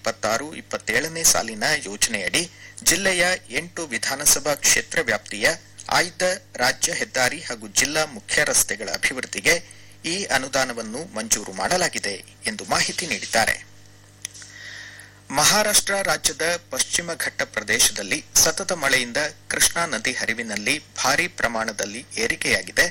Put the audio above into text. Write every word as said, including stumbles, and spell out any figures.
ಇಪ್ಪತ್ತಾರು ಇಪ್ಪತ್ತೇಳನೇ ಸಾಲಿನ ಯೋಜನೆಯಡಿ ಜಿಲ್ಲೆಯ ಎಂಟು ವಿಧಾನಸಭಾ ಕ್ಷೇತ್ರ ವ್ಯಾಪ್ತಿಯ ಆಯ್ದ ರಾಜ್ಯ ಹೆದ್ದಾರಿ ಹಾಗೂ ಜಿಲ್ಲಾ ಮುಖ್ಯ ರಸ್ತೆಗಳ ಅಭಿವೃದ್ಧಿಗೆ ಈ ಅನುದಾನವನ್ನು ಮಂಜೂರು ಮಾಡಲಾಗಿದೆ ಎಂದು ಮಾಹಿತಿ ನೀಡಿದ್ದಾರೆ. ಮಹಾರಾಷ್ಟ್ರ ರಾಜ್ಯದ ಪಶ್ಚಿಮ ಘಟ್ಟ ಪ್ರದೇಶದಲ್ಲಿ ಸತತ ಮಳೆಯಿಂದ ಕೃಷ್ಣಾ ನದಿ ಹರಿವಿನಲ್ಲಿ ಭಾರೀ ಪ್ರಮಾಣದಲ್ಲಿ ಏರಿಕೆಯಾಗಿದೆ.